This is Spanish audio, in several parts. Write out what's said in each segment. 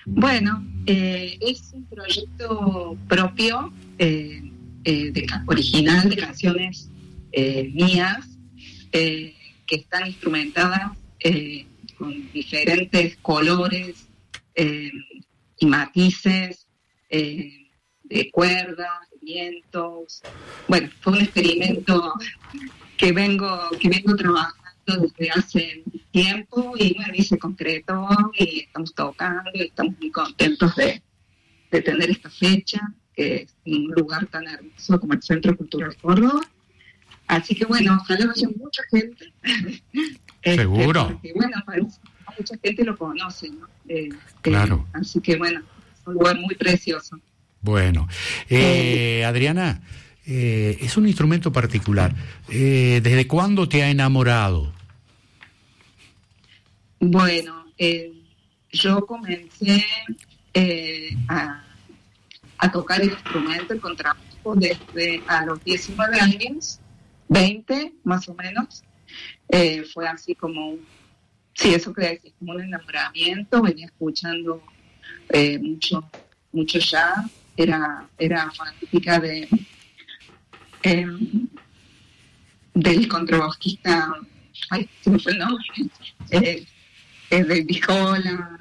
Bueno, es un proyecto propio, original de canciones mías, que están instrumentadas con diferentes colores y matices de cuerdas, de vientos. Bueno, fue un experimento que vengo trabajando desde hace tiempo y bueno, y se concretó y estamos tocando y estamos muy contentos de tener esta fecha, que es un lugar tan hermoso como el Centro Cultural Córdoba. Así que bueno, ojalá vaya mucha gente. Seguro. Porque bueno, mucha gente lo conoce, ¿no? Claro. Así que bueno, es un lugar muy precioso. Bueno, Adriana, es un instrumento particular. ¿Desde cuándo te ha enamorado? Bueno, yo comencé a tocar el instrumento, el contrabajo, desde a los 19 años, 20 más o menos. Fue así como, sí, eso que decís, como un enamoramiento. Venía escuchando mucho jazz, era fanática del contrabajista, ay, se me fue el nombre, de Vijola,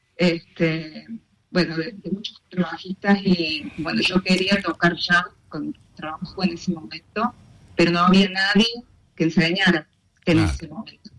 bueno, de muchos contrabajistas, y bueno, yo quería tocar jazz con trabajo en ese momento, pero no había nadie que enseñara en ese momento.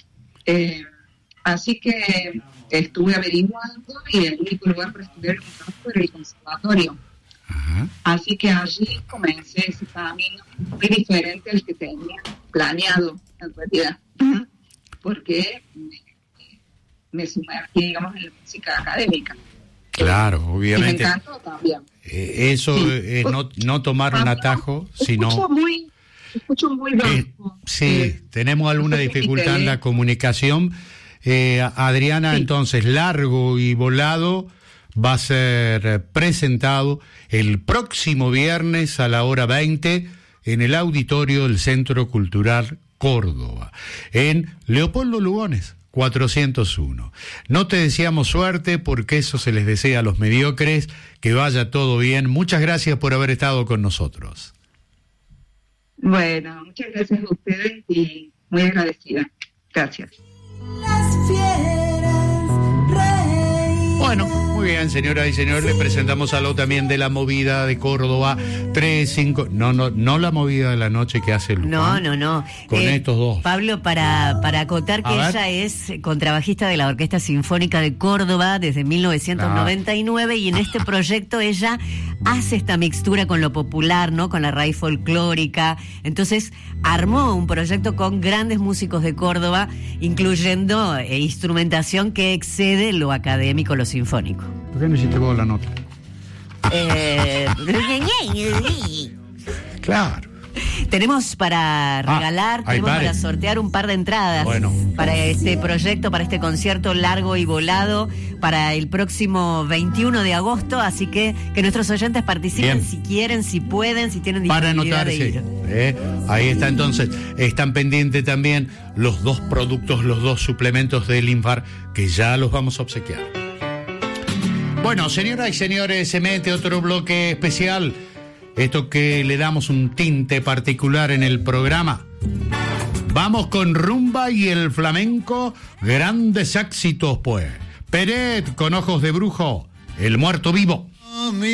Así que estuve averiguando y el único lugar para estudiar el contrabajo era el conservatorio. Ajá. Así que allí comencé ese camino muy diferente al que tenía planeado en realidad, porque me sumergí, digamos, en la música académica. Claro, obviamente. Y me encantó también. Eso sí. Es no tomar un atajo, sino... Escucho muy bajo. Sí, tenemos alguna dificultad en la comunicación. Adriana, sí. Entonces, Largo y Volado va a ser presentado el próximo viernes a la hora 20 en el auditorio del Centro Cultural Córdoba, en Leopoldo Lugones 401. No te deseamos suerte, porque eso se les desea a los mediocres, que vaya todo bien. Muchas gracias por haber estado con nosotros. Bueno, muchas gracias a ustedes y muy agradecida. Gracias. Bueno, muy bien, señoras y señores, les presentamos algo también de la movida de Córdoba 3-5. No la movida de la noche que hace Luján. No. Con estos dos. Pablo, para acotar que ella es contrabajista de la Orquesta Sinfónica de Córdoba desde 1999 y en este proyecto ella hace esta mixtura con lo popular, ¿no? Con la raíz folclórica. Entonces armó un proyecto con grandes músicos de Córdoba, incluyendo instrumentación que excede lo académico, lo sinfónico. ¿Por qué no hiciste vos la nota? Claro. Tenemos para regalar, tenemos para sortear un par de entradas para este proyecto, para este concierto Largo y Volado, para el próximo 21 de agosto, así que nuestros oyentes participen. Bien. Si quieren, si pueden, si tienen disponibilidad de ir. Ahí está, entonces, están pendientes también los dos productos, los dos suplementos del Infar, que ya los vamos a obsequiar. Bueno, señoras y señores, se mete otro bloque especial. Esto que le damos un tinte particular en el programa. Vamos con rumba y el flamenco, grandes éxitos pues. Peret con Ojos de Brujo, El Muerto Vivo.